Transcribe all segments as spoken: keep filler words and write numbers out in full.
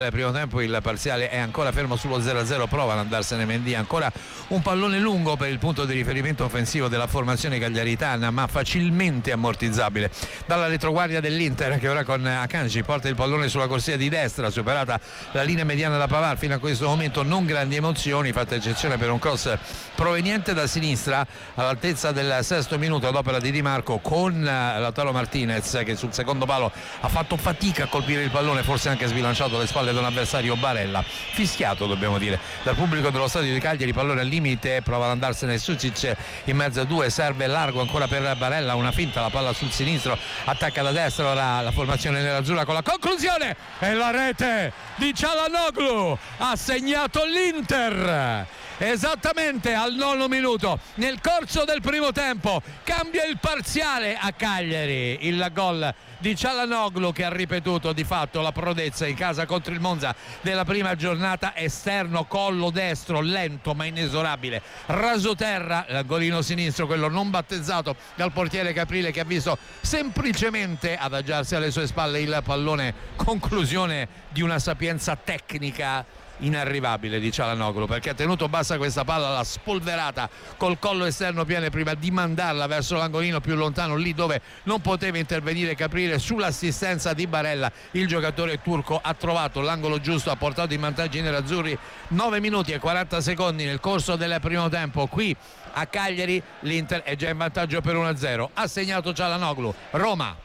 primo tempo il parziale è ancora fermo sullo zero a zero, prova ad andarsene Mendy, ancora un pallone lungo per il punto di riferimento offensivo della formazione cagliaritana, ma facilmente ammortizzabile dalla retroguardia dell'Inter, che ora con Akanji porta il pallone sulla corsia di destra, superata la linea mediana da Pavard. Fino a questo momento non grandi emozioni, fatta eccezione per un cross proveniente da sinistra all'altezza del sesto minuto ad opera di Di Marco, con Lautaro Martinez che sul secondo palo ha fatto fatica a colpire il pallone, forse anche sbilanciato le spalle da un avversario. Barella fischiato, dobbiamo dire, dal pubblico dello stadio di Cagliari. Pallone al limite, prova ad andarsene Sucic in mezzo a due, serve largo ancora per Barella, una finta, la palla sul sinistro, attacca da destra, ora la formazione nerazzurra con la conclusione e la rete di Çalhanoğlu. Ha segnato l'Inter esattamente al nono minuto, nel corso del primo tempo. Cambia il parziale a Cagliari, il gol di Çalhanoğlu, che ha ripetuto di fatto la prodezza in casa contro il Monza della prima giornata. Esterno, collo destro, lento ma inesorabile, rasoterra, l'angolino sinistro, quello non battezzato dal portiere Caprile, che ha visto semplicemente adagiarsi alle sue spalle il pallone. Conclusione di una sapienza tecnica inarrivabile di Çalhanoğlu, perché ha tenuto bassa questa palla, l'ha spolverata col collo esterno pieno prima di mandarla verso l'angolino più lontano, lì dove non poteva intervenire Caprile. Sull'assistenza di Barella il giocatore turco ha trovato l'angolo giusto, ha portato in vantaggio i nerazzurri. nove minuti e quaranta secondi nel corso del primo tempo qui a Cagliari, l'Inter è già in vantaggio per uno a zero. Ha segnato Çalhanoğlu. Roma.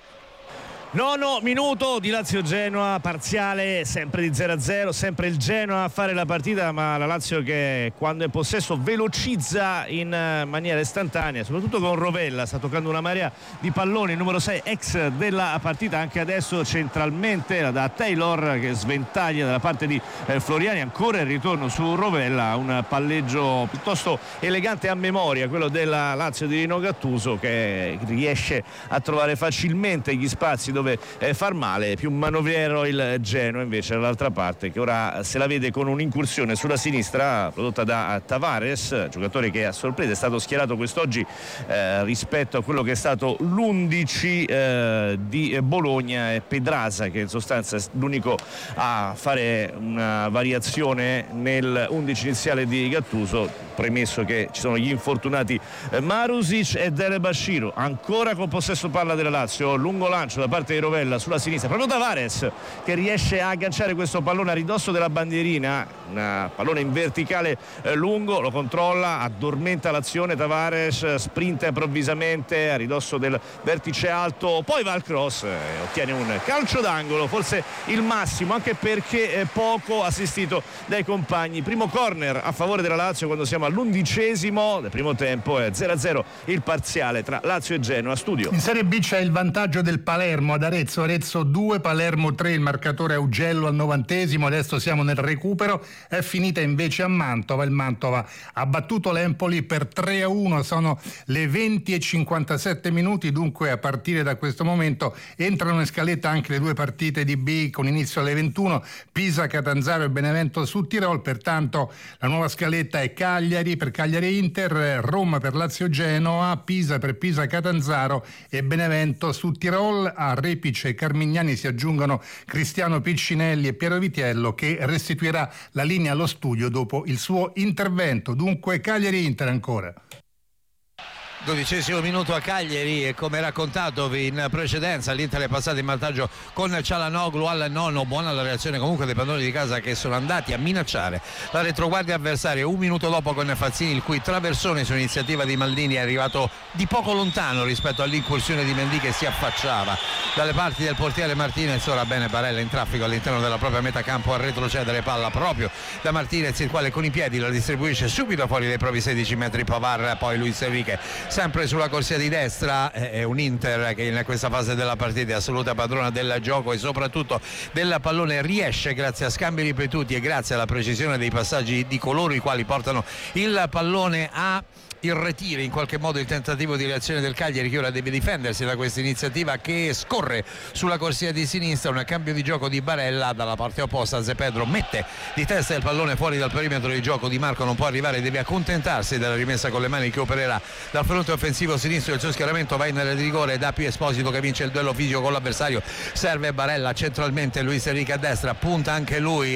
Nono minuto di Lazio-Genoa, parziale sempre di zero a zero, sempre il Genoa a fare la partita, ma la Lazio che quando è in possesso velocizza in maniera istantanea, soprattutto con Rovella. Sta toccando una marea di palloni, il numero sei ex della partita anche adesso centralmente da Taylor, che sventaglia dalla parte di eh, Floriani. Ancora il ritorno su Rovella, un palleggio piuttosto elegante a memoria, quello della Lazio di Rino Gattuso, che riesce a trovare facilmente gli spazi dove eh, far male. Più manovriero il Genoa invece dall'altra parte, che ora se la vede con un'incursione sulla sinistra prodotta da Tavares, giocatore che a sorpresa è stato schierato quest'oggi eh, rispetto a quello che è stato l'undici eh, di Bologna. E Pedraza, che in sostanza è l'unico a fare una variazione nel undici iniziale di Gattuso, premesso che ci sono gli infortunati eh, Marusic e Dele Bashiru. Ancora con possesso palla della Lazio, lungo lancio da parte di Rovella sulla sinistra, proprio Tavares che riesce a agganciare questo pallone a ridosso della bandierina, un pallone in verticale eh, lungo, lo controlla, addormenta l'azione Tavares, sprinta improvvisamente a ridosso del vertice alto, poi va al cross e eh, ottiene un calcio d'angolo, forse il massimo, anche perché eh, poco assistito dai compagni. Primo corner a favore della Lazio quando siamo all'undicesimo del primo tempo, è zero a zero il parziale tra Lazio e Genoa. Studio. In Serie B c'è il vantaggio del Palermo ad Arezzo, Arezzo due, Palermo tre, il marcatore Augello al novantesimo. Adesso siamo nel recupero, è finita invece a Mantova, il Mantova ha battuto l'Empoli per tre a uno, sono le venti e cinquantasette minuti, dunque a partire da questo momento entrano in scaletta anche le due partite di B con inizio alle ventuno, Pisa, Catanzaro e Benevento su Tirol. Pertanto la nuova scaletta è Cagliari per Cagliari Inter, Roma per Lazio Genoa, Pisa per Pisa Catanzaro e Benevento su Tirol. A Repice e Carmignani si aggiungono Cristiano Piccinelli e Piero Vitiello, che restituirà la linea allo studio dopo il suo intervento. Dunque Cagliari Inter ancora. Dodicesimo minuto a Cagliari, e come raccontatovi in precedenza l'Inter è passato in vantaggio con Çalhanoğlu al nono. Buona la reazione comunque dei padroni di casa, che sono andati a minacciare la retroguardia avversaria. Un minuto dopo con Fazzini, il cui traversone su iniziativa di Maldini è arrivato di poco lontano rispetto all'incursione di Mendy, che si affacciava dalle parti del portiere Martinez. Ora bene Barella in traffico all'interno della propria metà campo a retrocedere palla proprio da Martinez, il quale con i piedi la distribuisce subito fuori dai propri sedici metri. Pavard, poi Luis Enrique sempre sulla corsia di destra. È un Inter che in questa fase della partita è assoluta padrona del gioco e soprattutto del pallone. Riesce, grazie a scambi ripetuti e grazie alla precisione dei passaggi di coloro i quali portano il pallone a il ritiro, in qualche modo il tentativo di reazione del Cagliari, che ora deve difendersi da questa iniziativa che scorre sulla corsia di sinistra. Un cambio di gioco di Barella dalla parte opposta. Ze Pedro mette di testa il pallone fuori dal perimetro di gioco. Di Marco non può arrivare, deve accontentarsi della rimessa con le mani che opererà dal fronte offensivo sinistro del suo schieramento. Va in area di rigore da Pio Esposito, che vince il duello fisico con l'avversario. Serve Barella centralmente, Luis Enrique a destra, punta anche lui